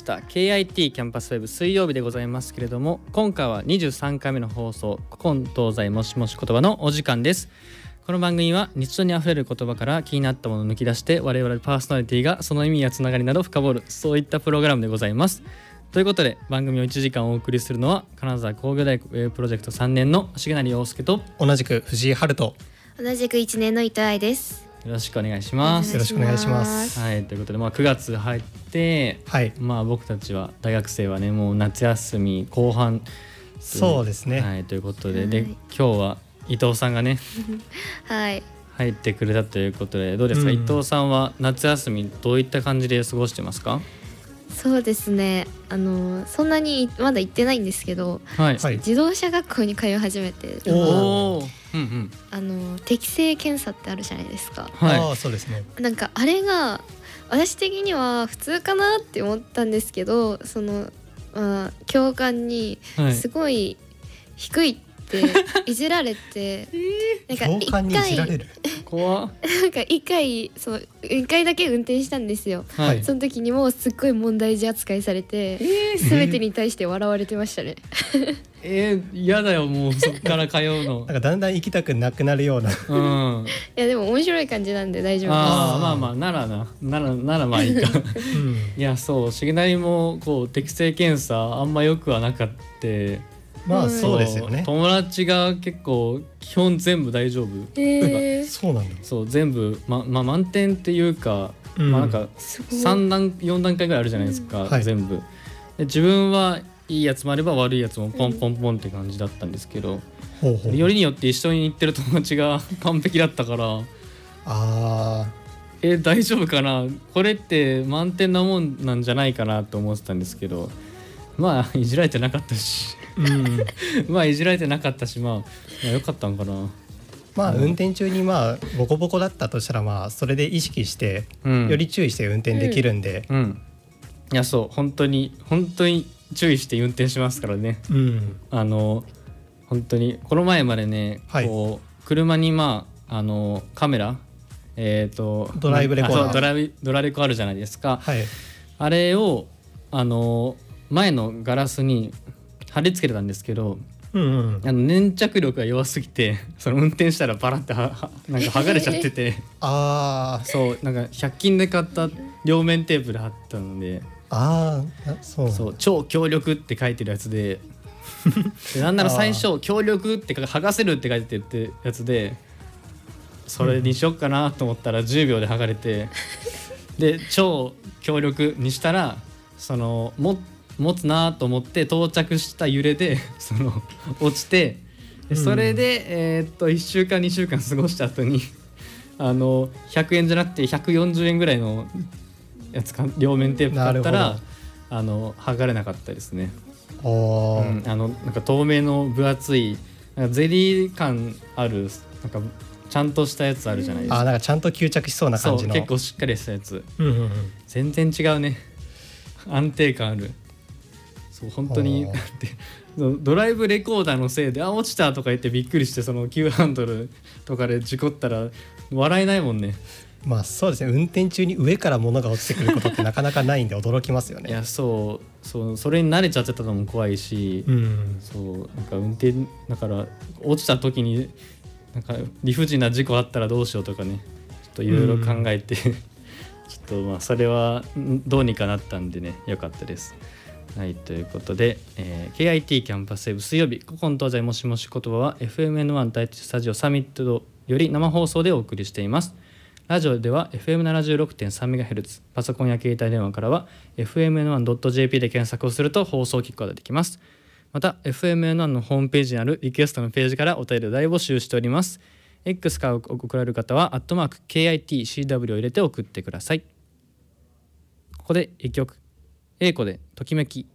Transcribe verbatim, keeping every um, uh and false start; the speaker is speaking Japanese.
ケーアイティー キャンパスウェブ水曜日でございますけれども、今回はにじゅうさんかいめの放送、古今東西もしもし言葉のお時間です。この番組は日常にあふれる言葉から気になったものを抜き出して、我々パーソナリティがその意味やつながりなど深掘る、そういったプログラムでございます。ということで、番組をいちじかんお送りするのは金沢工業大学ウェブプロジェクトさんねんの重成陽介と、 同じく藤井春人、 同じくいちねんの伊藤愛です。 よろしくお願いします。 よろしくお願いします。 はい、ということで、まあ、くがつ入って、 はい、 まあ、僕たちは大学生はね、もう夏休み後半、 そうですね、 はい、ということで、 はい、 で今日は伊藤さんがねはい入ってくれたということで、どうですか、うん、伊藤さんは夏休みどういった感じで過ごしてますか？ そうですね、あのそんなにまだ行ってないんですけど、はい、自動車学校に通い始めて、 おー、うんうん、 あの適性検査ってあるじゃないですか。 はい、 あ、そうですね。 なんかあれが私的には普通かなって思ったんですけど、その、まあ、教官にすごい低いっていじられて、 なんか教官にいじられる怖っなんか一回その一回だけ運転したんですよ、はい、その時にもすっごい問題児扱いされて、えー、全てに対して笑われてましたね。 えー、嫌だよ、もうそっから通うの。 なんかだんだん行きたくなくなるような、 うん、 いやでも面白い感じなんで大丈夫です。 あ、まあまあならなならならまあいいか、うん、いや、そう、重成もこう適性検査あんま良くはなかった。 まあそうですよね。 友達が結構基本全部大丈夫、 えー、 そうなんだ。 そう全部、ままあ、満点っていうか、うん、まあ、なんかさん段よん段階ぐらいあるじゃないですか、うん、はい、全部で自分はいいやつもあれば悪いやつもポンポンポンって感じだったんですけど、うん、ほうほう、よりによって一緒に行ってる友達が完璧だったから、 あえ大丈夫かな、これって満点なもんなんじゃないかなと思ってたんですけど、まあいじられてなかったし、うん、まあいじられてなかったし、まあ、まあよかったんかな。 まあ運転中にまあボコボコだったとしたら、まあそれで意識して、うん、より注意して運転できるんで、 うんうん、いやそう本当に本当に注意して運転しますからね、うん、あの本当にこの前までね、はい、こう車にまああのカメラ、えーと、 ドライブレコーダー、 ドライドラレコあるじゃないですか、 はい、 あれをあの前のガラスに貼り付けてたんですけど、うんうん、あの粘着力が弱すぎて、その運転したらバラってははなんか剥がれちゃってて、 ああ、 そうなんかひゃく均で買った両面テープで貼ったので、 ああ、そうそう超強力って書いてるやつで、でなんなら最初強力って剥がせるって書いてるやつで、それにしよっかなと思ったらじゅうびょうで剥がれて、で超強力にしたらそのも持つなと思って到着した揺れでその落ちて、でそれで、うん、えー、っといっしゅうかんにしゅうかん過ごした後にあのひゃくえんじゃなくてひゃくよんじゅうえんぐらいのやつか両面テープ買ったらあの剥がれなかったですね。 あ、うん、 あのなんか透明の分厚いなんかゼリー感あるなんかちゃんとしたやつあるじゃないですか。 あ、なんかちゃんと吸着しそうな感じの、 そう結構しっかりしたやつ、 うんうんうん、 全然違うね、安定感ある。そう本当にドライブレコーダーのせいであ落ちたとか言ってびっくりして、その急ハンドルとかで事故ったら笑えないもんね。 まあそうですね、運転中に上から物が落ちてくることってなかなかないんで驚きますよね。 いやそうそうそれに慣れちゃってたのも怖いし、うん、そうなんか運転だから落ちた時になんか理不尽な事故あったらどうしようとかね、ちょっといろいろ考えて、うん、ちょっとまあそれはどうにかなったんでね、よかったです。はい、ということで、えー、ケーアイティー キャンパスウェブ水曜日古今東西もしもし言葉は エフエムエヌワン 第一スタジオサミットより生放送でお送りしています。ラジオでは エフエムななじゅうろくてんさんメガヘルツ、パソコンや携帯電話からは エフエムエヌワンドットジェーピー で検索をすると放送を聞くことができます。また エフエムエヌワン のホームページにあるリクエストのページからお便りを大募集しております。 X から送られる方はアットマーク ケーアイティーシーダブリュー を入れて送ってください。ここで一曲、英子でときめき。